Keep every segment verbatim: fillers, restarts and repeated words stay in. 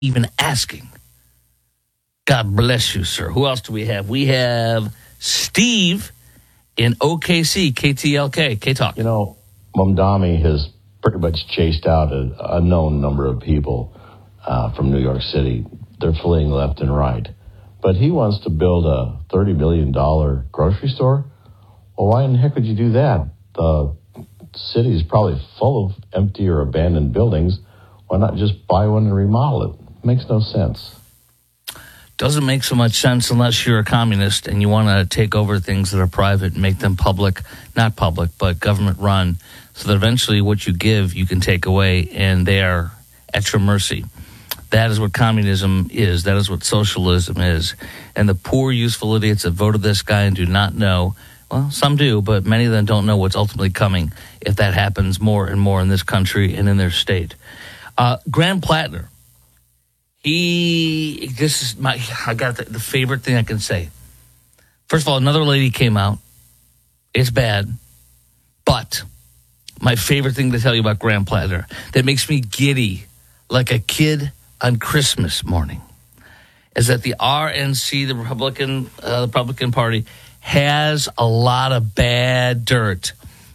even asking. God bless you, sir. Who else do we have? We have Steve in O K C, K T L K. K-Talk. You know, Mamdani has pretty much chased out a, a known number of people uh, from New York City. They're fleeing left and right. But he wants to build a thirty million dollars grocery store. Well, why in the heck would you do that? The city is probably full of empty or abandoned buildings. Why not just buy one and remodel it? Makes no sense. Doesn't make so much sense unless you're a communist and you want to take over things that are private and make them public, not public, but government run, so that eventually what you give you can take away and they are at your mercy. That is what communism is. That is what socialism is. And the poor, useful idiots that voted this guy and do not know, well, some do, but many of them don't know what's ultimately coming if that happens more and more in this country and in their state. Uh, Graham Plattner. He, this is my, I got the, the favorite thing I can say. First of all, another lady came out. It's bad. But my favorite thing to tell you about Graham Plattner that makes me giddy like a kid on Christmas morning is that the R N C, the Republican, uh, the Republican Party, has a lot of bad dirt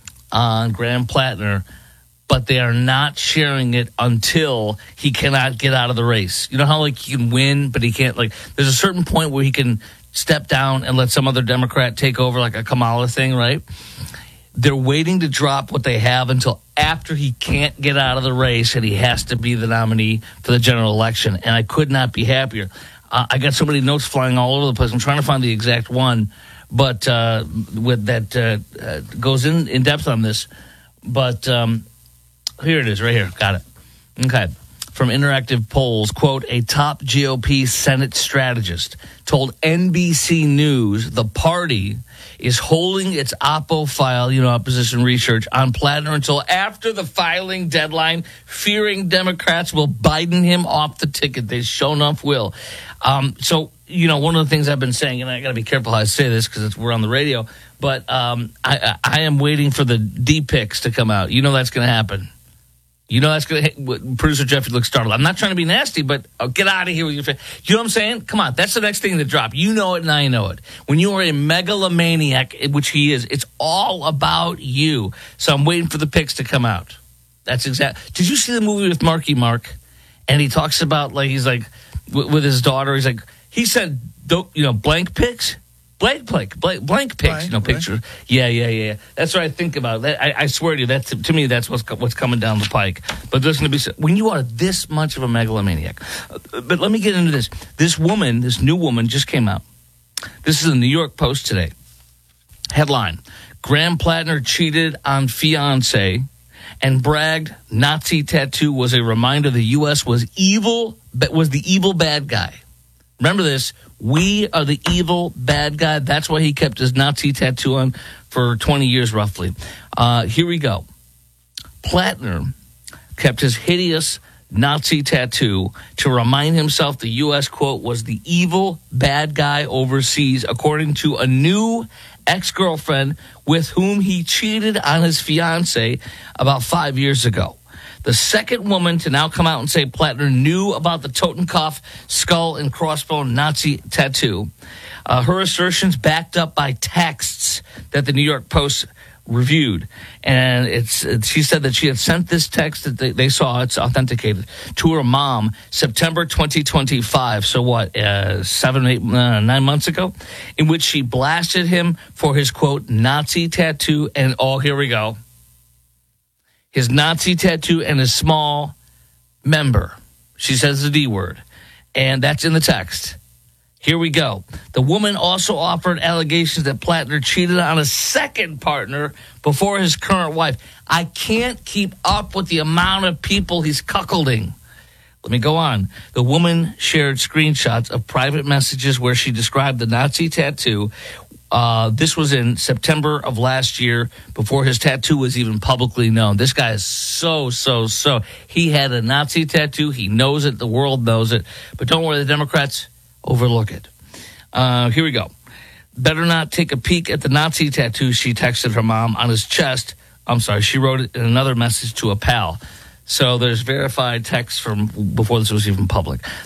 on Graham Plattner, but they are not sharing it until he cannot get out of the race. You know how, like, he can win, but he can't, like, there's a certain point where he can step down and let some other Democrat take over, like a Kamala thing, right? They're waiting to drop what they have until after he can't get out of the race and he has to be the nominee for the general election. And I could not be happier. Uh, I got so many notes flying all over the place. I'm trying to find the exact one, but uh, with that uh, uh, goes in, in depth on this. But um, here it is right here. Got it. Okay. From Interactive Polls, quote, a top G O P Senate strategist told N B C News the party is holding its Oppo file, you know, opposition research, on Plattner until after the filing deadline, fearing Democrats will Biden him off the ticket. They sure enough will. Um, so, you know, one of the things I've been saying, and I got to be careful how I say this because we're on the radio, but um, I, I, I am waiting for the D pics to come out. You know that's going to happen. You know that's going to – producer Jeffy looks startled. I'm not trying to be nasty, but oh, get out of here with your face. You know what I'm saying? Come on. That's the next thing to drop. You know it and I know it. When you are a megalomaniac, which he is, it's all about you. So I'm waiting for the pics to come out. That's exact. Did you see the movie with Marky Mark? And he talks about, like, he's like, w- with his daughter, he's like, he said, you know, blank pics? Blank, blank, blank, blank pics, right, you know, picture. Right. Yeah, yeah, yeah. That's what I think about. That, I, I swear to you, that to me, that's what's what's coming down the pike. But there's going to be when you are this much of a megalomaniac. Uh, but let me get into this. This woman, this new woman, just came out. This is the New York Post today. Headline: Graham Plattner cheated on fiancé and bragged Nazi tattoo was a reminder the U S was evil, but was the evil bad guy. Remember this. We are the evil bad guy. That's why he kept his Nazi tattoo on for twenty years, roughly. Uh, here we go. Plattner kept his hideous Nazi tattoo to remind himself the U S, quote, was the evil bad guy overseas, according to a new ex-girlfriend with whom he cheated on his fiancée about five years ago. The second woman to now come out and say Plattner knew about the Totenkopf skull and crossbone Nazi tattoo. Uh, her assertions backed up by texts that the New York Post reviewed. And it's, it's she said that she had sent this text that they, they saw, it's authenticated, to her mom September twenty twenty-five. So what, uh, seven, eight, uh, nine months ago, in which she blasted him for his, quote, Nazi tattoo. And, oh, here we go. His Nazi tattoo and his small member. She says the D word. And that's in the text. Here we go. The woman also offered allegations that Plattner cheated on a second partner before his current wife. I can't keep up with the amount of people he's cuckolding. Let me go on. The woman shared screenshots of private messages where she described the Nazi tattoo. Uh, this was in September of last year, before his tattoo was even publicly known. This guy is so, so, so. He had a Nazi tattoo. He knows it. The world knows it. But don't worry, the Democrats overlook it. Uh, here we go. Better not take a peek at the Nazi tattoo, she texted her mom on his chest. I'm sorry, she wrote it in another message to a pal. So there's verified text from before this was even public.